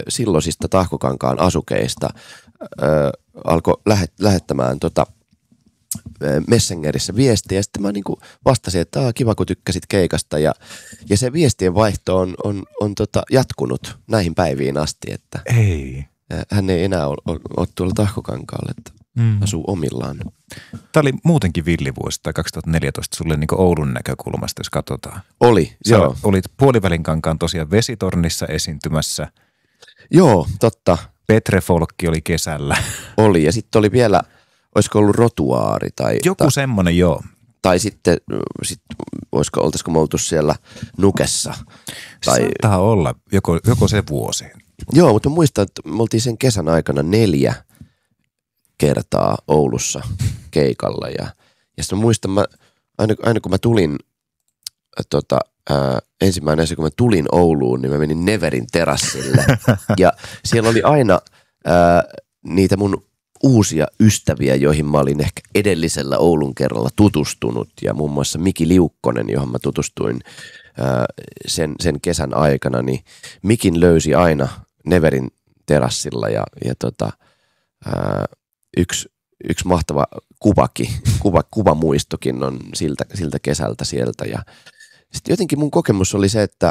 silloisista Tahkokankaan asukeista alkoi lähettämään Messengerissä viestiä, ja sitten mä niinku vastasin, että kiva kun tykkäsit keikasta, ja se viestien vaihto on jatkunut näihin päiviin asti, että hän ei enää ole tuolla Tahkokankaalla, että asuu omillaan. Tämä oli muutenkin villivuosi, tai 2014 sulle niin kuin Oulun näkökulmasta, jos katsotaan. Oli, joo. Olit Puolivälinkankaan tosiaan Vesitornissa esiintymässä. Joo, totta. Petrefolkki oli kesällä. Oli, ja sitten oli vielä, olisiko ollut Rotuaari tai... Joku semmoinen, joo. Tai sitten oltaisiko me oltu siellä Nukessa. Tai... Saattaa olla, joko se vuosi. Joo, mutta muistan, että me oltiin sen kesän aikana 4 kertaa Oulussa keikalla. Ja sitten muistan, aina kun mä tulin, ensimmäinen asia kun mä tulin Ouluun, niin mä menin Neverin terassille. Ja siellä oli aina niitä mun uusia ystäviä, joihin mä olin ehkä edellisellä Oulun kerralla tutustunut. Ja muun muassa Miki Liukkonen, johon mä tutustuin sen kesän aikana, niin Mikin löysi aina Neverin terassilla ja yksi mahtava kuvamuistokin on siltä kesältä sieltä. Ja sitten jotenkin mun kokemus oli se, että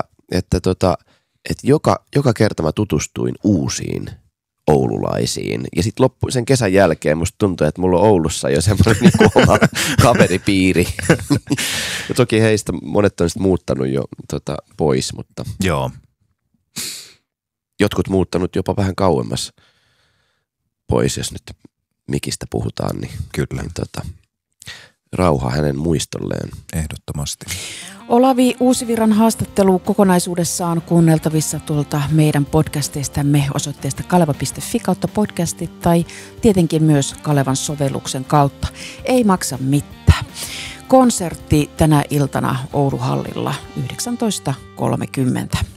joka kerta mä tutustuin uusiin oululaisiin. Ja sitten sen kesän jälkeen musta tuntui, että mulla on Oulussa jo semmoinen niinku oma kaveripiiri. Ja toki heistä monet on sitten muuttanut jo pois, mutta joo. Jotkut muuttanut jopa vähän kauemmas pois, jos nyt Mikistä puhutaan, niin, kyllä. Niin rauha hänen muistolleen. Ehdottomasti. Olavi Uusivirran haastattelu kokonaisuudessaan kuunneltavissa tuolta meidän podcasteistamme osoitteesta kaleva.fi/podcastit tai tietenkin myös Kalevan sovelluksen kautta. Ei maksa mitään. Konsertti tänä iltana Ouluhallilla 19.30.